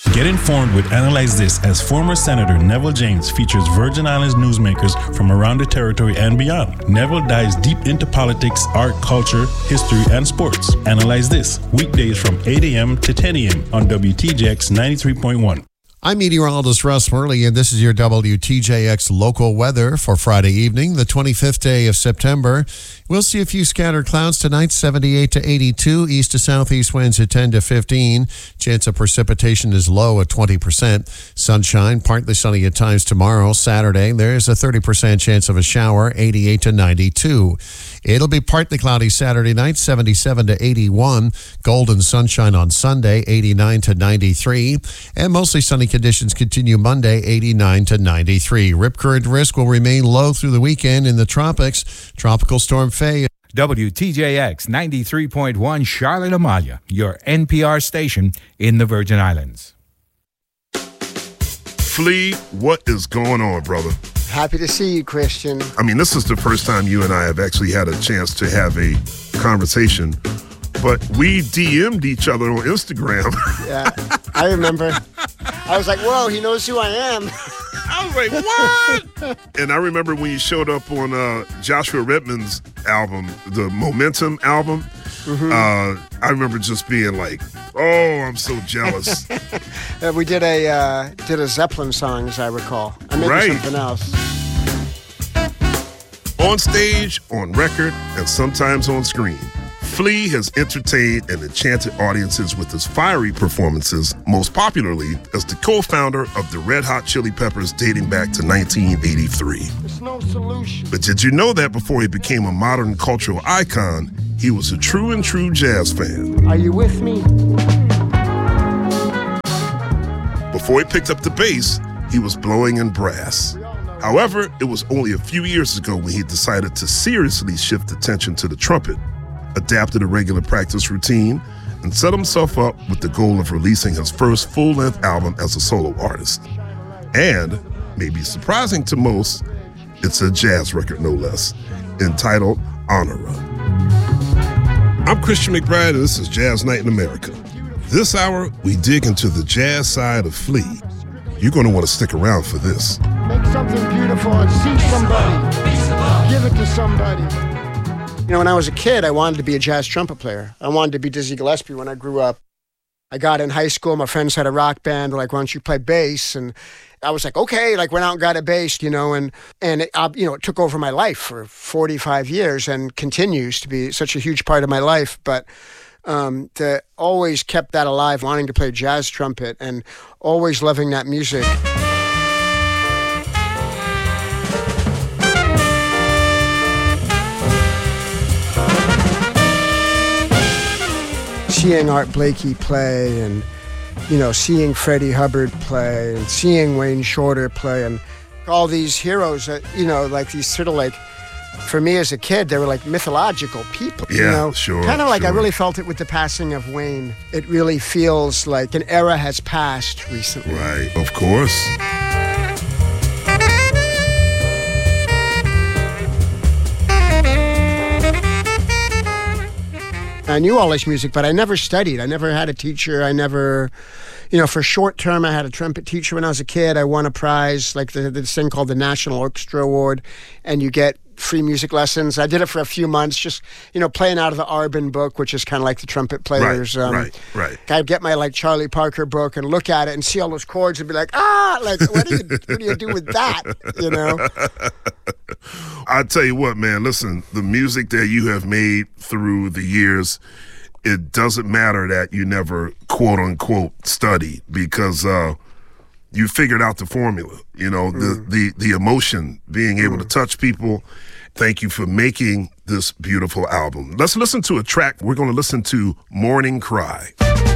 Get informed with Analyze This as former Senator Neville James features Virgin Islands newsmakers from around the territory and beyond. Neville dives deep into politics, art, culture, history, and sports. Analyze This, weekdays from 8 a.m. to 10 a.m. on WTJX 93.1. I'm meteorologist Russ Murley, and this is your WTJX local weather for Friday evening, the 25th day of September. We'll see a few scattered clouds tonight, 78 to 82, east to southeast winds at 10 to 15. Chance of precipitation is low at 20%. Sunshine, partly sunny at times tomorrow, Saturday. There's a 30% chance of a shower, 88 to 92. It'll be partly cloudy Saturday night, 77 to 81. Golden sunshine on Sunday, 89 to 93. And mostly sunny conditions continue Monday, 89 to 93. Rip current risk will remain low through the weekend in the tropics. Tropical storm Faye. WTJX 93.1 Charlotte Amalia, your NPR station in the Virgin Islands. Flea, what is going on, brother? Happy to see you, Christian. I mean, this is the first time you and I have actually had a chance to have a conversation, but we DM'd each other on Instagram. Yeah, I remember. I was like, whoa, he knows who I am. I was like, what? And I remember when you showed up on Joshua Redman's album, the Momentum album. Mm-hmm. I remember just being like, oh, I'm so jealous. We did a Zeppelin song, as I recall. I made something else. On stage, on record, and sometimes on screen, Flea has entertained and enchanted audiences with his fiery performances, most popularly as the co-founder of the Red Hot Chili Peppers dating back to 1983. There's no solution. But did you know that before he became a modern cultural icon, he was a true jazz fan? Are you with me? Before he picked up the bass, he was blowing in brass. However, it was only a few years ago when he decided to seriously shift attention to the trumpet, adapted a regular practice routine, and set himself up with the goal of releasing his first full-length album as a solo artist. And, maybe surprising to most, it's a jazz record no less, entitled Honora. I'm Christian McBride, and this is Jazz Night in America. This hour, we dig into the jazz side of Flea. You're going to want to stick around for this. Make something beautiful and see somebody. Give it to somebody. You know, when I was a kid, I wanted to be a jazz trumpet player. I wanted to be Dizzy Gillespie when I grew up. I got in high school, my friends had a rock band. They're like, why don't you play bass? And I was like, okay, like went out and got a bass, and it, it took over my life for 45 years and continues to be such a huge part of my life. But to always kept that alive, wanting to play jazz trumpet and always loving that music. Seeing Art Blakey play and, seeing Freddie Hubbard play and seeing Wayne Shorter play and all these heroes that, like these sort of like, for me as a kid, they were like mythological people. Yeah, sure. Kind of like sure. I really felt it with the passing of Wayne. It really feels like an era has passed recently. Right, of course. I knew all this music, but I never studied. I never had a teacher. I never, for short term, I had a trumpet teacher when I was a kid. I won a prize, like this thing called the National Orchestra Award, and you get free music lessons. I did it for a few months, just, playing out of the Arbin book, which is kind of like the trumpet players. Right. I'd get my, Charlie Parker book and look at it and see all those chords and be like, what do you do with that, I tell you what, man, listen, the music that you have made through the years, it doesn't matter that you never, quote unquote, studied, because you figured out the formula, the emotion, being able to touch people. Thank you for making this beautiful album. Let's listen to a track. We're going to listen to Morning Cry.